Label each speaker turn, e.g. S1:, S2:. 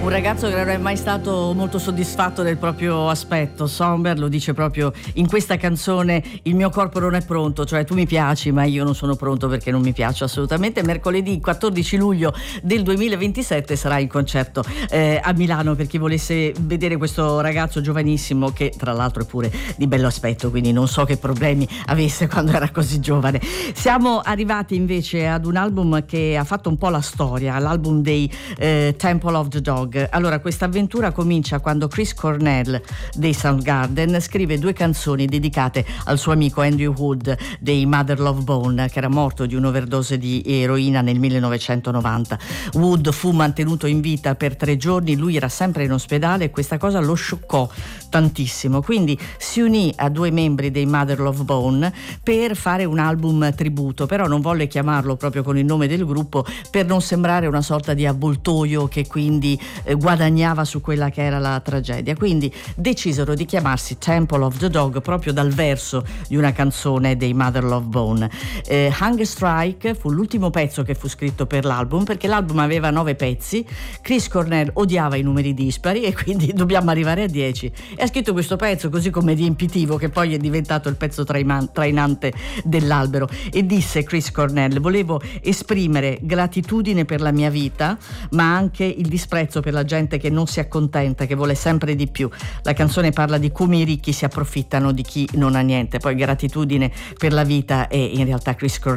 S1: Un ragazzo che non è mai stato molto soddisfatto del proprio aspetto. Somber lo dice proprio in questa canzone: il mio corpo non è pronto, cioè tu mi piaci ma io non sono pronto perché non mi piaccio assolutamente. Mercoledì 14 luglio del 2027 sarà in concerto a Milano, per chi volesse vedere questo ragazzo giovanissimo, che tra l'altro è pure di bello aspetto, quindi non so che problemi avesse quando era così giovane. Siamo arrivati invece ad un album che ha fatto un po' la storia, l'album dei Temple of the Dog. Allora, questa avventura comincia quando Chris Cornell dei Soundgarden scrive 2 canzoni dedicate al suo amico Andrew Wood dei Mother Love Bone, che era morto di un'overdose di eroina nel 1990. Wood fu mantenuto in vita per 3 giorni, lui era sempre in ospedale e questa cosa lo scioccò tantissimo, quindi si unì a 2 membri dei Mother Love Bone per fare un album tributo, però non volle chiamarlo proprio con il nome del gruppo per non sembrare una sorta di avvoltoio che quindi guadagnava su quella che era la tragedia, quindi decisero di chiamarsi Temple of the Dog proprio dal verso di una canzone dei Mother Love Bone. Hunger Strike fu l'ultimo pezzo che fu scritto per l'album, perché l'album aveva 9 pezzi. Chris Cornell odiava i numeri dispari e quindi dobbiamo arrivare a 10, e ha scritto questo pezzo così come riempitivo, che poi è diventato il pezzo trainante dell'albero. E disse Chris Cornell: volevo esprimere gratitudine per la mia vita, ma anche il disprezzo per la gente che non si accontenta, che vuole sempre di più. La canzone parla di come i ricchi si approfittano di chi non ha niente. Poi gratitudine per la vita è in realtà Chris Cornell